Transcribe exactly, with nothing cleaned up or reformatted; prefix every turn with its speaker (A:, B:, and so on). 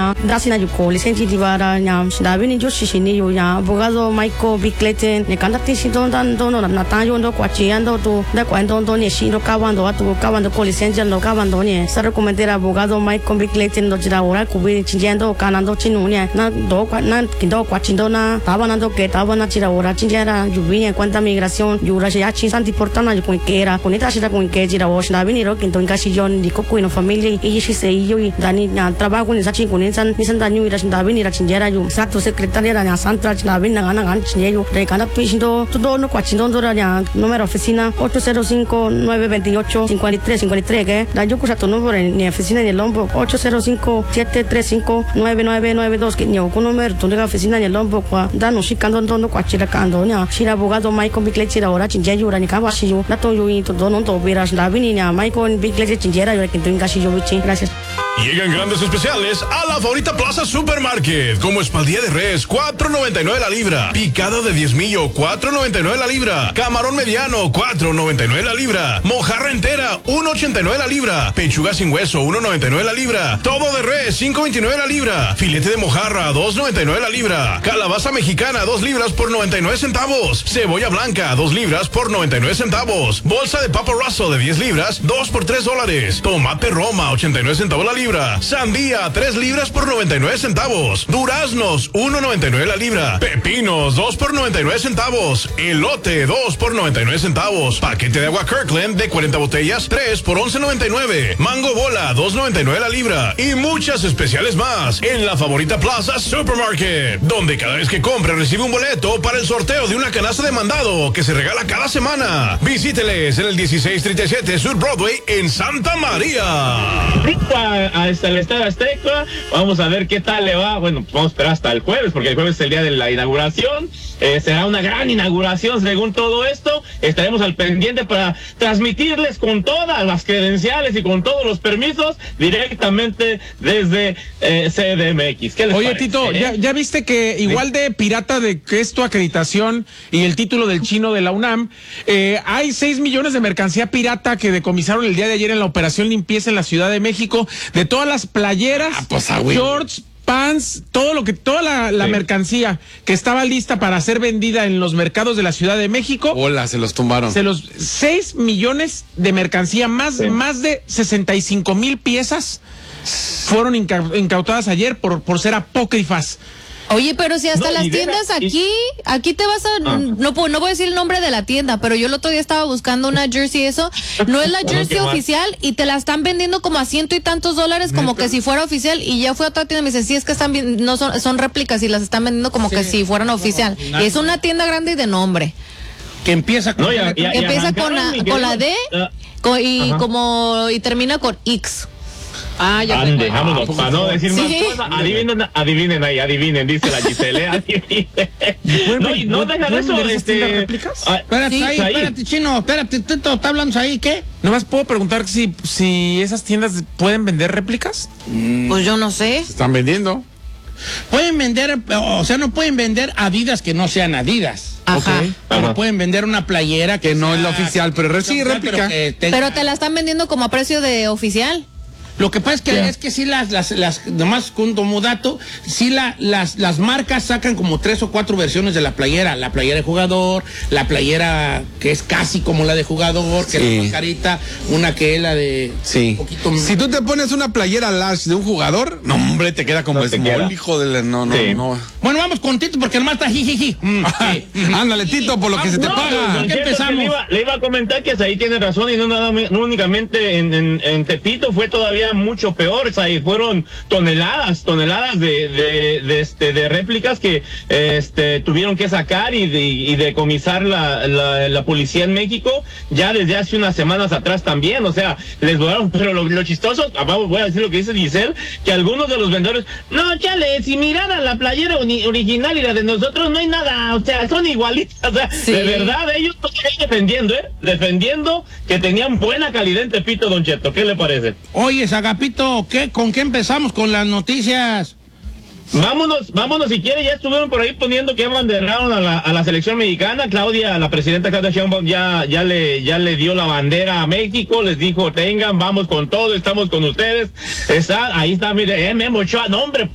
A: nya dasina yuko lisensi divara nya davini jo shishini yo nya abogado Michael Bickleten ne kandati sidon dan dono na tayo ndo kwachiando to da kwando ndo ne shiro kawando atu kawando ko lisensi ndo kawando ne sa recomendar abogado Michael Bickleten ndo jira ora kubi chinjendo kanando chinunya na do na kindo kwachindo na tabanando que tabana jira ora chinjera yubinya cuenta migración yura ya chinsanti portana yo con que era con esta shira con que jira wo davini ro kinto ngasi jon di ko no familia y shi se yo dani na trabajo ni sachi con insan ni san danyu ira davini ra chinjera yo sakto secretaria ra santa davini na na gan chinjero de kana pishindo todo no kwachindo ndo ra número oficina ocho cero cinco nueve dos ocho cinco tres cinco tres que da yo kusa tu número ni oficina ni Lombok ocho cero cinco siete tres cinco nueve nueve nueve dos que ni con número tu oficina ni Lombok kwa da no shikando ndo kwachira kando nya shira abogado Michael Bickleten ora chinjero ra ni ka washi yo na to yo to do no to vera davini nya Michael Bickleten chinjera yo que tengo casi yo bichi gracias.
B: Llegan grandes especiales a la Favorita Plaza Supermarket, como espaldilla de res, cuatro noventa y nueve la libra, picado de diezmillo, cuatro noventa y nueve la libra, camarón mediano, cuatro noventa y nueve la libra, mojarra entera, uno ochenta y nueve la libra, pechuga sin hueso, uno noventa y nueve la libra, todo de res, cinco veintinueve la libra, filete de mojarra, dos noventa y nueve la libra, calabaza mexicana, dos libras por noventa y nueve centavos, cebolla blanca, dos libras por noventa y nueve centavos, bolsa de papa Russell de diez libras, dos por tres dólares, tomate Roma, ochenta y nueve centavos la libra, sandía, tres libras por noventa y nueve centavos, duraznos, uno noventa y nueve la libra, pepinos, dos por noventa y nueve centavos, elote, dos por noventa y nueve centavos, paquete de agua Kirkland de cuarenta botellas, tres por once noventa y nueve, mango bola, dos noventa y nueve la libra, y muchas especiales más en la Favorita Plaza Supermarket, donde cada vez que compre recibe un boleto para el sorteo de una canasta de mandado que se regala cada semana. Visíteles en el dieciséis treinta y siete Sur Broadway en Santa María.
C: Hasta el Estadio Azteca, vamos a ver qué tal le va. Bueno, pues vamos a esperar hasta el jueves, porque el jueves es el día de la inauguración. Eh, será una gran inauguración según todo esto. Estaremos al pendiente para transmitirles con todas las credenciales y con todos los permisos directamente desde eh, C D M X. ¿Qué les
D: Oye,
C: parece?
D: Tito,
C: ¿Eh?
D: ¿ya, ya viste que igual de pirata de que es tu acreditación y el título del chino de la UNAM, eh, hay seis millones de mercancía pirata que decomisaron el día de ayer en la operación limpieza en la Ciudad de México, de todas las playeras,
E: ah, pues, ah,
D: shorts, pants, todo lo que, toda la, la
C: sí.
D: mercancía que estaba lista para ser vendida en los mercados de la Ciudad de México.
E: Hola, se los tumbaron.
D: Se los, seis millones de mercancía, más,
C: sí.
D: más de sesenta y cinco mil piezas fueron inca, incautadas ayer por, por ser apócrifas.
F: Oye, pero si hasta
C: No,
F: las
C: y
F: tiendas
C: deja- y-
F: aquí, aquí te vas a,
C: Ah.
F: no puedo, no voy a decir el nombre de la tienda, pero yo el otro día estaba buscando una jersey, eso, no es la jersey
C: qué mal.
F: oficial y te la están vendiendo como a ciento y tantos dólares, como que si fuera oficial, y ya fue a otra tienda y me dice, sí, es que están bien, no son, son réplicas y las están vendiendo como que si fueran oficial.
G: no,
F: Y es una tienda grande y de nombre,
G: Que empieza con...
C: No, ya- ya-
F: que empieza con la,
C: arrancaron,
F: con la D
C: ah,
F: co- y
C: Ajá.
F: como, y termina con X.
G: Ah, ya sé
C: Ande,
G: cuál.
C: vámonos, para no decir
F: Sí.
C: más cosas, adivinen, adivinen ahí, adivinen, dice la Giselle, adivinen. No, y no deja de eso, este...
D: réplicas?
C: ah,
G: Espérate,
F: Sí.
G: ahí,
C: Ahí.
G: espérate, chino, espérate, Tito, ¿está hablando ahí qué?
D: Nomás puedo preguntar si, si esas tiendas pueden vender réplicas.
F: Pues yo no sé.
E: Están vendiendo.
G: Pueden vender, o sea, no pueden vender Adidas que no sean Adidas.
F: Ajá.
D: Ok.
G: Pero
C: Ajá.
G: pueden vender una playera que,
E: Que no
G: sea-
E: es la oficial, pero sí,
G: pero
E: réplica.
G: que tenga-
F: Pero te la están vendiendo como a precio de oficial.
G: Lo que pasa es que
C: Ya.
G: es que sí las, las, las, nomás como dato, sí la, las, las marcas sacan como tres o cuatro versiones de la playera. La playera de jugador, la playera que es casi como la de jugador, que
E: Sí.
G: es la más carita, una que es la de
E: Sí.
G: un poquito
E: Si tú te pones una playera lash de un jugador, no, hombre, te queda como
C: No te
E: small,
C: queda.
E: hijo de la... No, no,
C: Sí.
E: no.
G: Bueno, vamos con Tito porque nomás está jijiji. Mm, sí.
E: Ándale, Tito, por lo que se te
G: No,
E: paga.
G: ¿por
C: Don
G: qué
C: Cheto, que
G: empezamos?
C: Le iba, le iba a comentar que ahí tiene razón y no, nada, no únicamente en, en, en Tepito, fue todavía mucho peor. Ahí fueron toneladas, toneladas de, de, de, este, de réplicas que este, tuvieron que sacar y, de, y decomisar la, la, la policía en México ya desde hace unas semanas atrás también. O sea, les volaron, pero lo, lo chistoso, voy a decir lo que dice Giselle, que algunos de los vendedores, no, chale, si miraran la playera uni, original y la de nosotros no hay nada, o sea, son igualitas. O sea,
F: Sí.
C: de verdad, ellos todavía defendiendo, ¿eh? Defendiendo que tenían buena calidad en Tepito, Don Cheto. ¿Qué le parece?
G: Oye, Agapito, ¿qué, ¿con qué empezamos con las noticias?
C: Vámonos, vámonos si quiere, ya estuvieron por ahí poniendo que abanderaron a la, a la selección mexicana. Claudia, la presidenta Claudia Sheinbaum ya, ya le, ya le dio la bandera a México, les dijo, tengan, vamos con todo, estamos con ustedes. Está, ahí está, mire, eh, Memo Ochoa, no hombre,